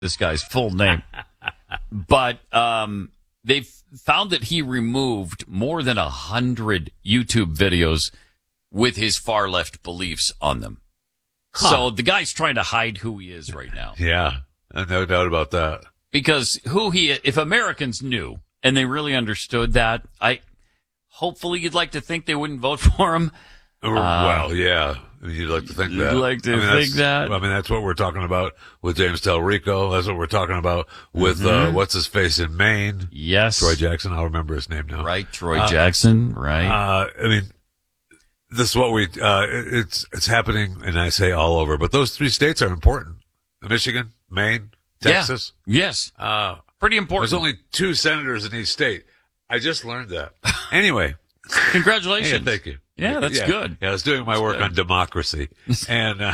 this guy's full name. But they've found that he removed more than 100 YouTube videos with his far left beliefs on them. Huh. So the guy's trying to hide who he is right now. Yeah, no doubt about that. Because if Americans knew and they really understood that, hopefully you'd like to think they wouldn't vote for him. Well, yeah. You'd like to think that. You'd like to think that. I mean, that's what we're talking about with James Talrico. That's what we're talking about with, what's his face in Maine. Yes. Troy Jackson. I'll remember his name now. Right. Troy Jackson. Right. I mean, this is what it's happening, and I say all over, but those three states are important. Michigan, Maine, Texas. Yeah. Yes. Pretty important. There's only 2 senators in each state. I just learned that. Anyway. Congratulations. Yeah, thank you. Yeah, that's good. Yeah, I was doing my work on democracy. And,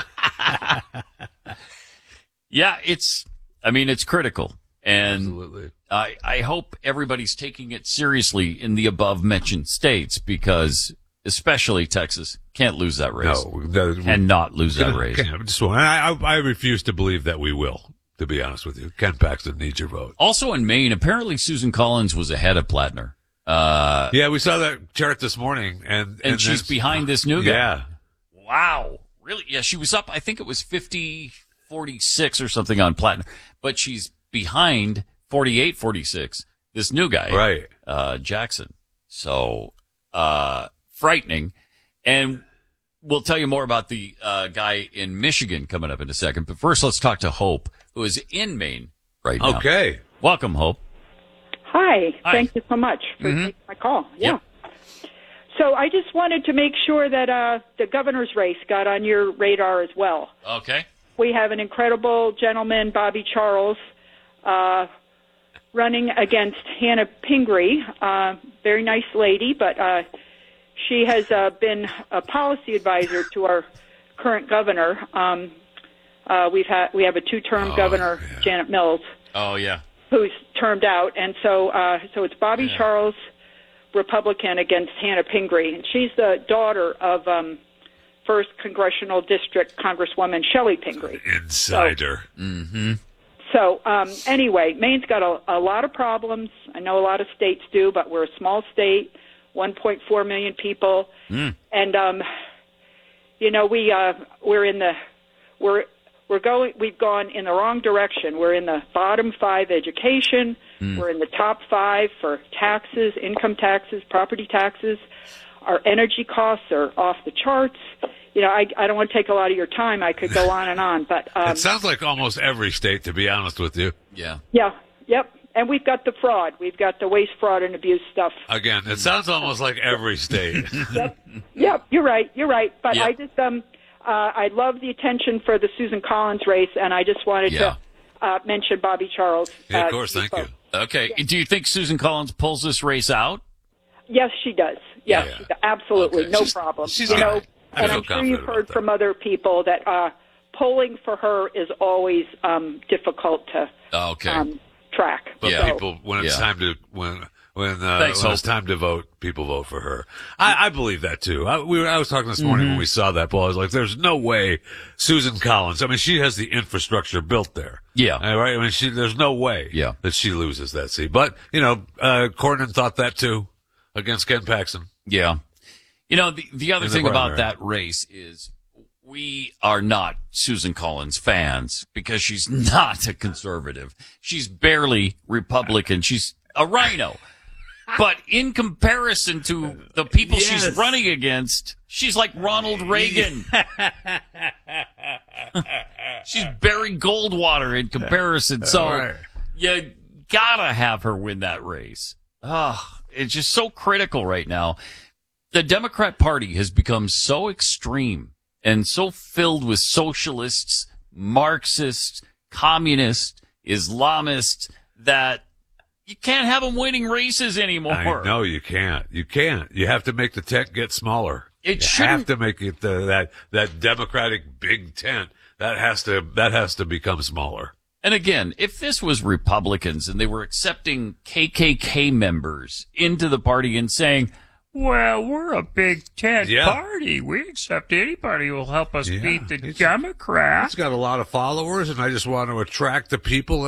yeah, it's critical. And absolutely. I hope everybody's taking it seriously in the above mentioned states because especially Texas can't lose that race. No, cannot lose that race. I refuse to believe that we will, to be honest with you. Ken Paxton needs your vote. Also in Maine, apparently Susan Collins was ahead of Plattner. Yeah, we saw that chart this morning, and she's behind this new guy. Yeah. Wow. Really? Yeah, she was up, I think it was 50-46 or something on Plattner, but she's behind 48-46, this new guy. Right. Jackson. So, frightening. And we'll tell you more about the, guy in Michigan coming up in a second. But first, let's talk to Hope, who is in Maine right now. Okay. Welcome, Hope. Hi. Thank you so much for taking my call. Yeah. Yep. So I just wanted to make sure that the governor's race got on your radar as well. Okay. We have an incredible gentleman, Bobby Charles, running against Hannah Pingree. Very nice lady, but she has been a policy advisor to our current governor. We have a 2-term governor, yeah. Janet Mills. Oh, yeah. Who's termed out, and so it's Bobby Charles, Republican, against Hannah Pingree, and she's the daughter of 1st Congressional District Congresswoman Shelley Pingree. Insider. So anyway, Maine's got a lot of problems. I know a lot of states do, but we're a small state, 1.4 million people, and we've gone in the wrong direction. We're in the bottom 5 education. We're in the top 5 for taxes, income taxes, property taxes. Our energy costs are off the charts. I don't want to take a lot of your time. I could go on and on, but it sounds like almost every state, to be honest with you. Yeah. Yeah. Yep. And we've got the fraud. We've got the waste, fraud, and abuse stuff. Again, it sounds almost like every state. Yep. You're right. But yep. I just I love the attention for the Susan Collins race, and I just wanted to mention Bobby Charles. Yeah, of course, thank you. Okay. Yeah. Do you think Susan Collins pulls this race out? Yes, she does. Yes, Yeah. She does. Absolutely, Okay. no problem. She's and I feel I'm sure you've confident heard about from other people that polling for her is always difficult to track. But Yeah. people, when it's time to when Thanks, it's time to vote, people vote for her. I believe that too. I was talking this morning when we saw that poll. I was like, "There's no way Susan Collins. I mean, she has the infrastructure built there. Yeah, right. I mean, there's no way that she loses that seat. But Cornyn thought that too against Ken Paxton. Yeah. The other thing about that race is we are not Susan Collins fans because she's not a conservative. She's barely Republican. She's a rhino. But in comparison to the people she's running against, she's like Ronald Reagan. She's Barry Goldwater in comparison. So you gotta have her win that race. It's just so critical right now. The Democrat Party has become so extreme and so filled with socialists, Marxists, communists, Islamists that you can't have them winning races anymore. I know you can't. You can't. You have to make the tent get smaller. You have to make it that Democratic big tent that has to become smaller. And again, if this was Republicans and they were accepting KKK members into the party and saying, Well, we're a Big Tent Yeah. party. We accept anybody who will help us Yeah. beat the He's Democrats. got a lot of followers, and I just want to attract the people